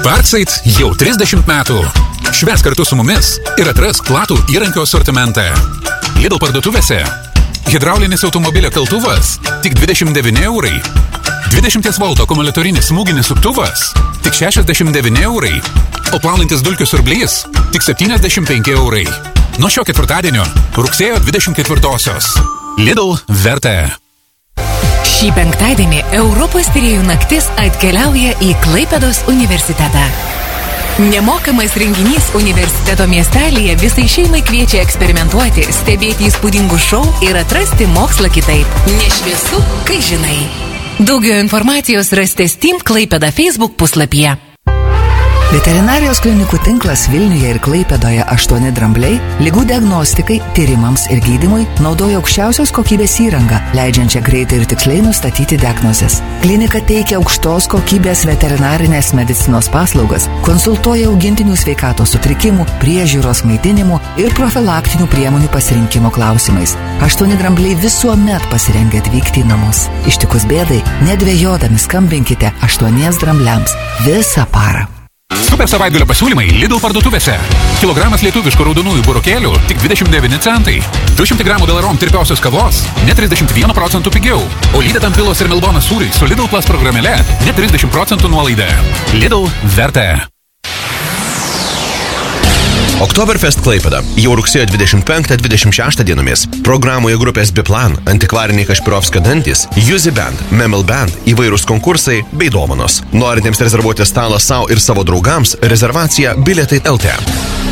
Parkside jau 30 metų. Švęs kartu su mumis ir atrask platų įrankio asortimentą. Lidl parduotuvėse hidraulinis automobilio keltuvas tik 29 eurai. 20 volto akumuliatorinis smūginis suktuvas tik 69 eurai. O plaunantis dulkių siurblys tik 75 eurai. Nuo šio ketvirtadienio, rugsėjo 24-osios. Lidl verta. Šį penktadienį Europos tyrėjų naktis atkeliauja į Klaipėdos universitetą. Nemokamas renginys universiteto miestelyje visai šeimai kviečia eksperimentuoti, stebėti įspūdingus šou ir atrasti mokslą kitaip. Nešviesu, kai žinai. Daugiau informacijos rasite Steam Klaipėda Facebook puslapyje. Veterinarijos klinikų tinklas Vilniuje ir Klaipėdoje 8 drambliai ligų diagnostikai, tyrimams ir gydymui naudoja aukščiausios kokybės įrangą, leidžiančią greitai ir tiksliai nustatyti diagnozes. Klinika teikia aukštos kokybės veterinarinės medicinos paslaugas, konsultuoja augintinių sveikatos sutrikimų, priežiūros, maitinimų ir profilaktinių priemonių pasirinkimo klausimais. 8 drambliai visuomet pasirengę atvykti į namus. Ištikus bėdai, nedvejodami skambinkite 8 drambliams visą parą. Super savaitgalio pasiūlymai Lidl parduotuvėse. Kilogramas lietuviškų raudonųjų burokėlių tik 29 centai. 200 gramų Delarom tirpiosios kavos net 31% pigiau. O Lydetam pilos ir Melbonas sūriai su Lidl Plus programėle net 30% nuolaida. Lidl verta. Oktoberfest Klaipėda jau rugsėjo 25-26 dienomis. Programoje grupės Biplan, antikvariniai Kašpirovskio dantys, Juzi Band, Memel Band, įvairūs konkursai bei dovanos. Norintiems rezervuoti stalą savo ir savo draugams, rezervacija Bilietai LT.